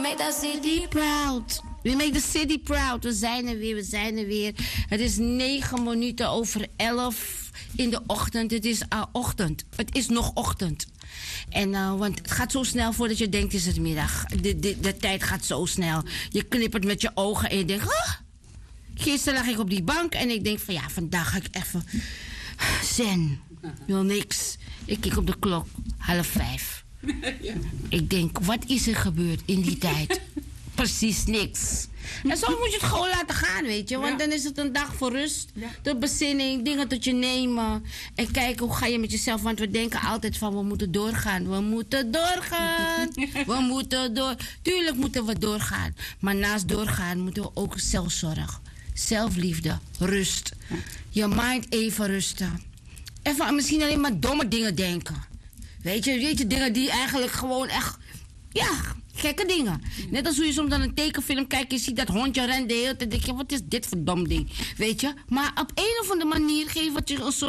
Make the city proud. We make the city proud. We zijn er weer, we zijn er weer. Het is 9 minuten over 11 in de ochtend. Het is ochtend. Het is nog ochtend. En want het gaat zo snel voordat je denkt is het middag. De tijd gaat zo snel. Je knippert met je ogen en je denkt... Oh! Gisteren lag ik op die bank en ik denk van ja, vandaag ga ik even... Zen. Wil niks. Ik kijk op de klok. 4:30. Ja. Ik denk, wat is er gebeurd in die tijd? Precies niks. En soms moet je het gewoon laten gaan, weet je. Want dan is het een dag voor rust. De bezinning, dingen tot je nemen. En kijken, hoe ga je met jezelf... Want we denken altijd van, we moeten doorgaan. We moeten doorgaan. We moeten door... Tuurlijk moeten we doorgaan. Maar naast doorgaan moeten we ook zelfzorg. Zelfliefde. Rust. Je mind even rusten. Even misschien alleen maar domme dingen denken. Weet je, dingen die eigenlijk gewoon echt... Ja, gekke dingen. Net als hoe je soms dan een tekenfilm kijkt... je ziet dat hondje rennen de hele tijd... denk je, wat is dit voor dom ding? Weet je? Maar op een of andere manier geeft het je een soort